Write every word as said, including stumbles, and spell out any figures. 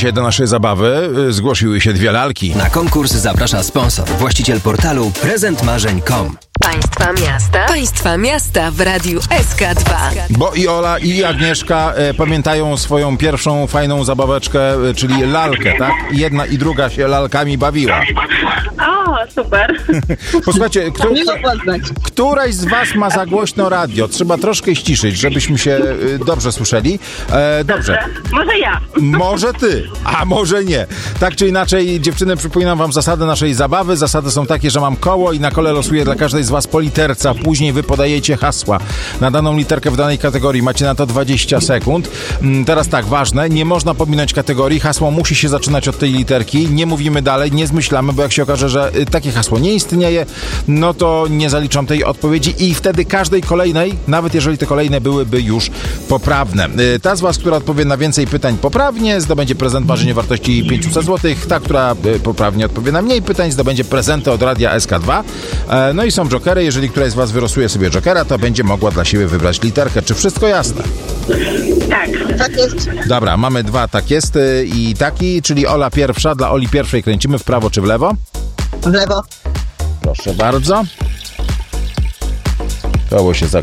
Dzisiaj do naszej zabawy zgłosiły się dwie lalki. Na konkurs zaprasza sponsor, właściciel portalu prezent marzeń kropka com. Państwa miasta. Państwa miasta w Radiu S K dwa. Bo i Ola, i Agnieszka e, pamiętają swoją pierwszą fajną zabaweczkę, e, czyli lalkę, tak? Jedna i druga się lalkami bawiła. O, super. Posłuchajcie, kto, któraś z was ma za głośno radio? Trzeba troszkę ściszyć, żebyśmy się e, dobrze słyszeli. E, dobrze. Może ja. Może ty, a może nie. Tak czy inaczej, dziewczyny, przypominam wam zasady naszej zabawy. Zasady są takie, że mam koło i na kole losuję dla każdej z was po literce, a później wy podajecie hasła na daną literkę w danej kategorii. Macie na to dwadzieścia sekund. Teraz tak, ważne, nie można pominąć kategorii. Hasło musi się zaczynać od tej literki. Nie mówimy dalej, nie zmyślamy, bo jak się okaże, że takie hasło nie istnieje, no to nie zaliczam tej odpowiedzi i wtedy każdej kolejnej, nawet jeżeli te kolejne byłyby już poprawne. Ta z was, która odpowie na więcej pytań poprawnie, zdobędzie prezent marzeń o wartości pięćset złotych. Ta, która poprawnie odpowie na mniej pytań, zdobędzie prezenty od Radia S K dwa. No i są jokery. Jeżeli któraś z was wylosuje sobie jokera, to będzie mogła dla siebie wybrać literkę. Czy wszystko jasne? Tak. Tak jest. Dobra, mamy dwa tak jest i taki, czyli Ola pierwsza. Dla Oli pierwszej kręcimy w prawo czy w lewo? W lewo. Proszę bardzo. Koło się